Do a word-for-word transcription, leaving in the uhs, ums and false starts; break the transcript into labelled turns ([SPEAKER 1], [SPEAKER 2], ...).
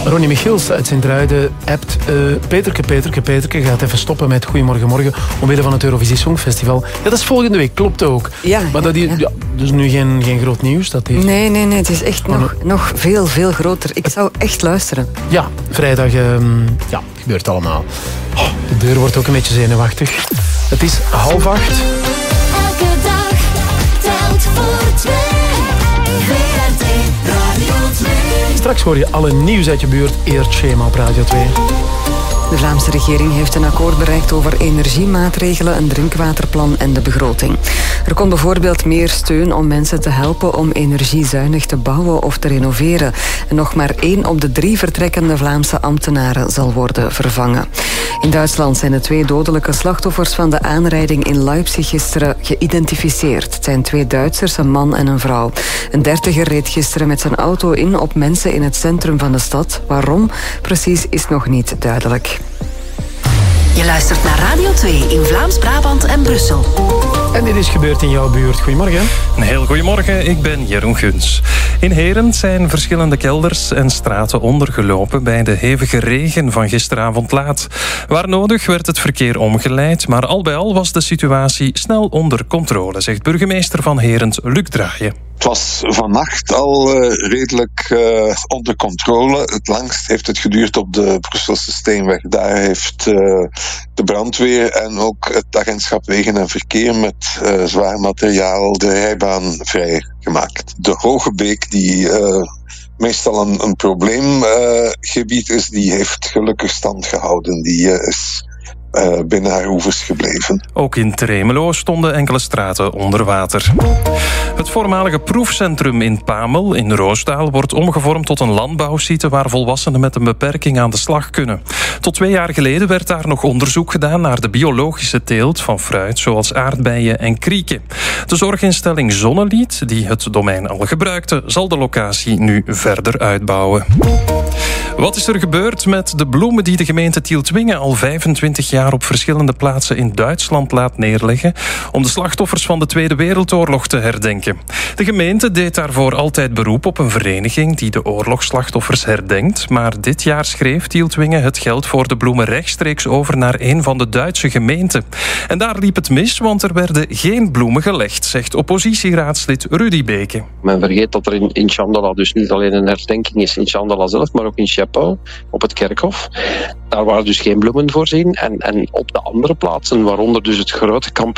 [SPEAKER 1] Ronnie Michiels uit Sint-Truiden appt... Uh, Peterke, Peterke, Peterke gaat even stoppen met Goedemorgen Morgen omwille van het Eurovisie Songfestival. Ja, dat is volgende week, klopt ook.
[SPEAKER 2] Ja,
[SPEAKER 1] maar dat is
[SPEAKER 2] ja.
[SPEAKER 1] ja, dus nu geen, geen groot nieuws. Dat heeft...
[SPEAKER 2] Nee, nee, nee, het is echt nog, nog, nog veel, veel groter. Ik zou echt luisteren.
[SPEAKER 1] Ja, vrijdag um, ja, gebeurt allemaal. Oh, de deur wordt ook een beetje zenuwachtig. Het is half acht.
[SPEAKER 3] Elke dag telt voor twee. V R T Radio twee.
[SPEAKER 1] Straks hoor je alle nieuws uit je buurt. Eerst Schema op Radio twee.
[SPEAKER 2] De Vlaamse regering heeft een akkoord bereikt over energiemaatregelen, een drinkwaterplan en de begroting. Er komt bijvoorbeeld meer steun om mensen te helpen om energiezuinig te bouwen of te renoveren. En nog maar één op de drie vertrekkende Vlaamse ambtenaren zal worden vervangen. In Duitsland zijn de twee dodelijke slachtoffers van de aanrijding in Leipzig gisteren geïdentificeerd. Het zijn twee Duitsers, een man en een vrouw. Een dertiger reed gisteren met zijn auto in op mensen in het centrum van de stad. Waarom? Precies is nog niet duidelijk.
[SPEAKER 4] Je luistert naar Radio twee in Vlaams-Brabant en Brussel.
[SPEAKER 1] En dit is gebeurd in jouw buurt. Goedemorgen.
[SPEAKER 5] Een heel goedemorgen, ik ben Jeroen Guns. In Herent zijn verschillende kelders en straten ondergelopen bij de hevige regen van gisteravond laat. Waar nodig werd het verkeer omgeleid, maar al bij al was de situatie snel onder controle, zegt burgemeester van Herent Luc Draaien.
[SPEAKER 6] Het was vannacht al uh, redelijk uh, onder controle. Het langst heeft het geduurd op de Brusselse Steenweg. Daar heeft uh, de brandweer en ook het agentschap Wegen en Verkeer met uh, zwaar materiaal de rijbaan vrijgemaakt. De Hoge Beek, die uh, meestal een, een probleemgebied uh, is, die heeft gelukkig stand gehouden. Die uh, is... Uh, binnen haar oevers gebleven.
[SPEAKER 5] Ook in Tremelo stonden enkele straten onder water. Het voormalige proefcentrum in Pamel in Roosdaal wordt omgevormd tot een landbouwsite waar volwassenen met een beperking aan de slag kunnen. Tot twee jaar geleden werd daar nog onderzoek gedaan naar de biologische teelt van fruit, zoals aardbeien en krieken. De zorginstelling Zonnelied, die het domein al gebruikte, zal de locatie nu verder uitbouwen. Wat is er gebeurd met de bloemen die de gemeente Tieltwingen al vijfentwintig jaar op verschillende plaatsen in Duitsland laat neerleggen om de slachtoffers van de Tweede Wereldoorlog te herdenken? De gemeente deed daarvoor altijd beroep op een vereniging die de oorlogsslachtoffers herdenkt, maar dit jaar schreef Tieltwingen het geld voor de bloemen rechtstreeks over naar een van de Duitse gemeenten. En daar liep het mis, want er werden geen bloemen gelegd, zegt oppositieraadslid Rudy Beke.
[SPEAKER 7] Men vergeet dat er in, in Chandala dus niet alleen een herdenking is in Chandala zelf, maar ook in Schepau, op het kerkhof. Daar waren dus geen bloemen voorzien. En, en op de andere plaatsen, waaronder dus het grote kamp